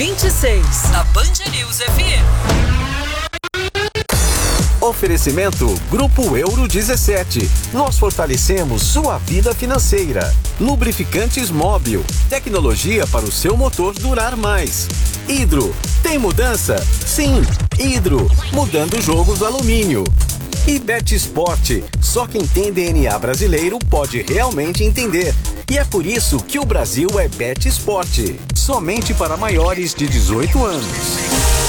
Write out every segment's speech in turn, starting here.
26, na Band News FM. Oferecimento Grupo Euro 17. Nós fortalecemos sua vida financeira. Lubrificantes Móbil. Tecnologia para o seu motor durar mais. Hidro. Tem mudança? Sim. Hidro. Mudando o jogo do alumínio. E Bet Sport. Só quem tem DNA brasileiro pode realmente entender. E é por isso que o Brasil é Bet Sport. Somente para maiores de 18 anos.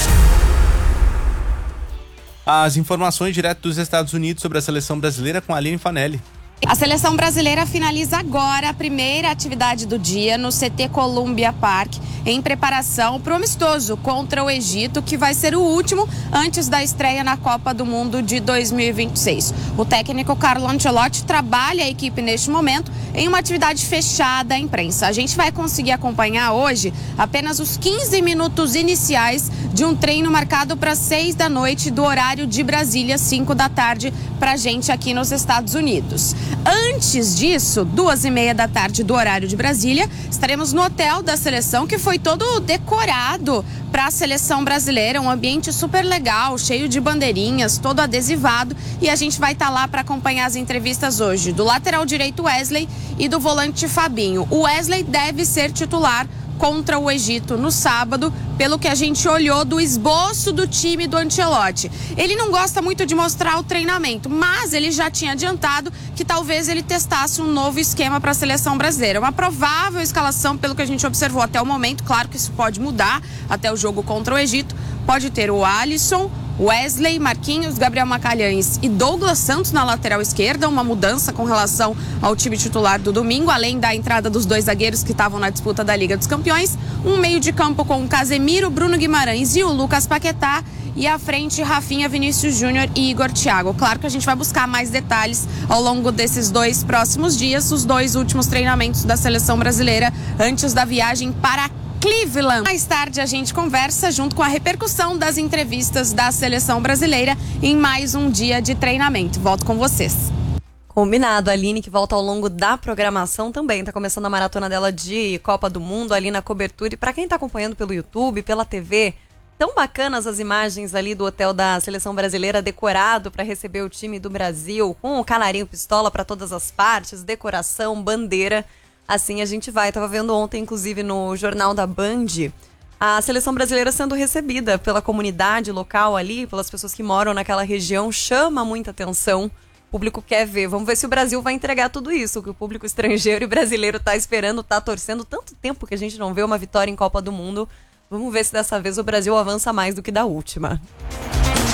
As informações direto dos Estados Unidos sobre a seleção brasileira com a Aline Fanelli. A seleção brasileira finaliza agora a primeira atividade do dia no CT Columbia Park, em preparação para o amistoso contra o Egito, que vai ser o último antes da estreia na Copa do Mundo de 2026. O técnico Carlo Ancelotti trabalha a equipe neste momento em uma atividade fechada à imprensa. A gente vai conseguir acompanhar hoje apenas os 15 minutos iniciais de um treino marcado para 6 da noite do horário de Brasília, 5 da tarde, para a gente aqui nos Estados Unidos. Antes disso, 2h30 da tarde do horário de Brasília, estaremos no hotel da seleção, que foi todo decorado para a seleção brasileira, um ambiente super legal, cheio de bandeirinhas, todo adesivado, e a gente vai estar lá para acompanhar as entrevistas hoje do lateral direito Wesley e do volante Fabinho. O Wesley deve ser titular contra o Egito no sábado, pelo que a gente olhou do esboço do time do Ancelotti. Ele não gosta muito de mostrar o treinamento, mas ele já tinha adiantado que talvez ele testasse um novo esquema para a seleção brasileira. Uma provável escalação, pelo que a gente observou até o momento, claro que isso pode mudar até o jogo contra o Egito, pode ter o Alisson, Wesley, Marquinhos, Gabriel Magalhães e Douglas Santos na lateral esquerda, uma mudança com relação ao time titular do domingo, além da entrada dos dois zagueiros que estavam na disputa da Liga dos Campeões, um meio de campo com o Casemiro, Bruno Guimarães e o Lucas Paquetá, e à frente Rafinha, Vinícius Júnior e Igor Thiago. Claro que a gente vai buscar mais detalhes ao longo desses 2 próximos dias, os 2 últimos treinamentos da seleção brasileira antes da viagem para Cleveland. Mais tarde a gente conversa junto com a repercussão das entrevistas da seleção brasileira em mais um dia de treinamento. Volto com vocês. Combinado, a Aline, que volta ao longo da programação também. Tá começando a maratona dela de Copa do Mundo ali na cobertura. E para quem tá acompanhando pelo YouTube, pela TV, tão bacanas as imagens ali do hotel da seleção brasileira decorado para receber o time do Brasil, com o canarinho pistola para todas as partes, decoração, bandeira. Assim a gente vai. Tava vendo ontem, inclusive, no Jornal da Band, a seleção brasileira sendo recebida pela comunidade local ali, pelas pessoas que moram naquela região. Chama muita atenção. O público quer ver. Vamos ver se o Brasil vai entregar tudo isso, que o público estrangeiro e brasileiro tá esperando, tá torcendo. Tanto tempo que a gente não vê uma vitória em Copa do Mundo. Vamos ver se dessa vez o Brasil avança mais do que da última.